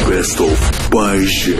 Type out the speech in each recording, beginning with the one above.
Best of Bay J.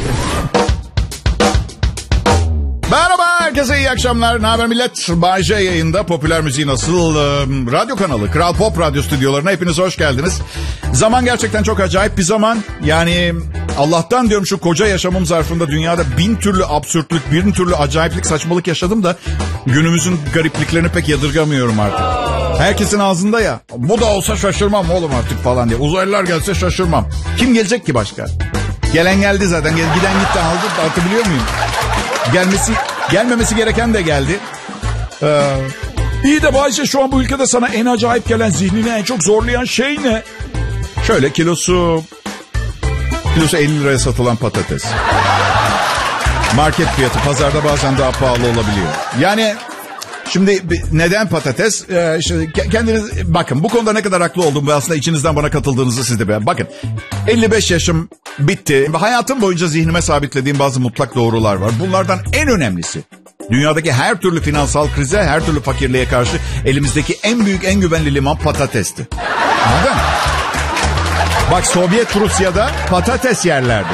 Merhaba herkese, iyi akşamlar. Ne haber millet? Bay J yayında. Popüler müziğin asıl radyo kanalı Kral Pop Radyo stüdyolarına hepiniz hoş geldiniz. Zaman gerçekten çok acayip bir zaman. Yani Allah'tan diyorum şu koca yaşamım zarfında dünyada 1000 türlü absürtlük, 1000 türlü acayiplik, saçmalık yaşadım da günümüzün garipliklerini pek yadırgamıyorum artık. Herkesin ağzında ya, bu da olsa şaşırmam oğlum artık falan diye. Uzaylılar gelse şaşırmam. Kim gelecek ki başka? Gelen geldi zaten. Giden gitti, aldı. Anlatabiliyor muyum? Gelmemesi gereken de geldi. İyi de Bayşe, şu an bu ülkede sana en acayip gelen, zihnini en çok zorlayan şey ne? Şöyle kilosu 50 liraya satılan patates. Market fiyatı pazarda bazen daha pahalı olabiliyor. Yani şimdi neden patates? Kendiniz bakın, bu konuda ne kadar haklı olduğumu ve aslında içinizden bana katıldığınızı siz de beğen. Bakın, 55 yaşım bitti. Hayatım boyunca zihnime sabitlediğim bazı mutlak doğrular var. Bunlardan en önemlisi, dünyadaki her türlü finansal krize, her türlü fakirliğe karşı elimizdeki en büyük, en güvenli liman patatesti. Anladın mı? Bak, Sovyet Rusya'da patates yerlerdi.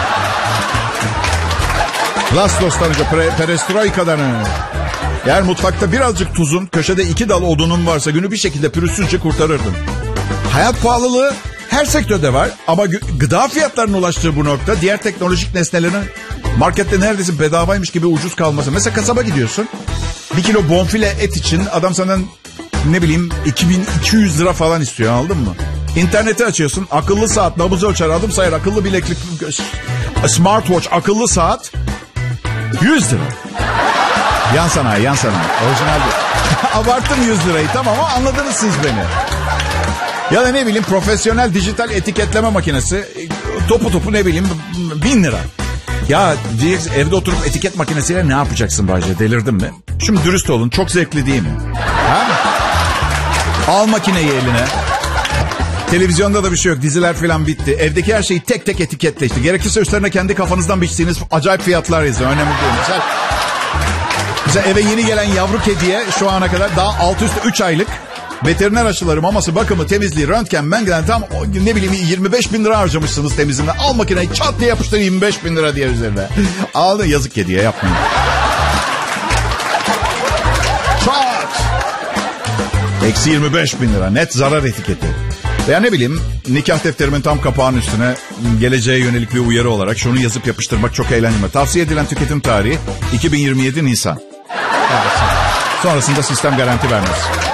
Glasnost'tan önce, Perestroika'dan önce. Eğer mutfakta birazcık tuzun, köşede 2 dal odunun varsa günü bir şekilde pürüzsüzce kurtarırdın. Hayat pahalılığı her sektörde var ama gıda fiyatlarının ulaştığı bu nokta, diğer teknolojik nesnelerin markette neredeyse bedavaymış gibi ucuz kalması. Mesela kasaba gidiyorsun, 1 kilo bonfile et için adam senden ne bileyim 2200 lira falan istiyor, anladın mı? İnterneti açıyorsun, akıllı saat, nabız ölçer, adım sayar, akıllı bileklik, smartwatch, akıllı saat 100 lira. Yan sanayi. Orijinal bir. Abarttım 100 lirayı, tamam ama anladınız siz beni. Ya da ne bileyim, profesyonel dijital etiketleme makinesi topu ne bileyim 1000 lira. Ya diyeceksin, evde oturup etiket makinesiyle ne yapacaksın Bayce, delirdin mi? Şimdi dürüst olun, çok zevkli değil mi? Ha? Al makineyi eline. Televizyonda da bir şey yok, diziler falan bitti. Evdeki her şeyi tek tek etiketleşti. Gerekirse üstlerine kendi kafanızdan biçtiğiniz acayip fiyatlar yazın. Önemli değil. Mesela eve yeni gelen yavru kediye şu ana kadar daha alt üstü 3 aylık veteriner aşıları, maması, bakımı, temizliği, röntgen, mengelen tam ne bileyim 25 bin lira harcamışsınız temizliğine. Al makineyi çat diye yapıştır 25 bin lira diye üzerine. Al, yazık kediye, yapmayın. Çat! Eksi 25 bin lira net zarar etiketi. Veya ne bileyim, nikah defterimin tam kapağının üstüne geleceğe yönelik bir uyarı olarak şunu yazıp yapıştırmak çok eğlenceli. Tavsiye edilen tüketim tarihi 2027 Nisan. Evet. Sonrasında sistem garanti vermez.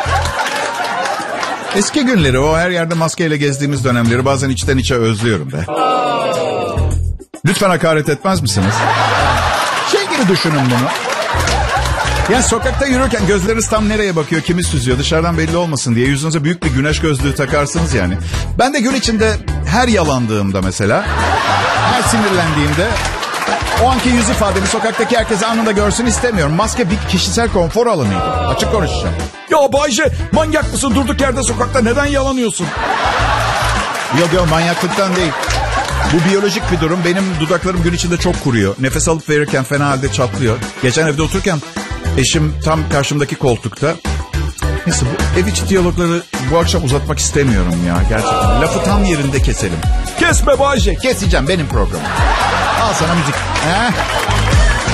Eski günleri, o her yerde maskeyle gezdiğimiz dönemleri bazen içten içe özlüyorum be. Lütfen hakaret etmez misiniz? Şey gibi düşünün bunu. Yani sokakta yürürken gözleriniz tam nereye bakıyor, kimi süzüyor, dışarıdan belli olmasın diye yüzünüze büyük bir güneş gözlüğü takarsınız yani. Ben de gün içinde her yalandığımda mesela, her sinirlendiğimde o anki yüz ifademi sokaktaki herkese anında görsün istemiyorum. Maske bir kişisel konfor alanıydı. Açık konuşacağım. Ya Bayce, manyak mısın, durduk yerde sokakta neden yalanıyorsun? Yok manyaklıktan değil. Bu biyolojik bir durum. Benim dudaklarım gün içinde çok kuruyor. Nefes alıp verirken fena halde çatlıyor. Geçen evde otururken eşim tam karşımdaki koltukta. Neyse, bu ev içi diyalogları bu akşam uzatmak istemiyorum ya gerçekten. Lafı tam yerinde keselim. Kesme Bayce. Keseceğim, benim programım. Al sana müzik.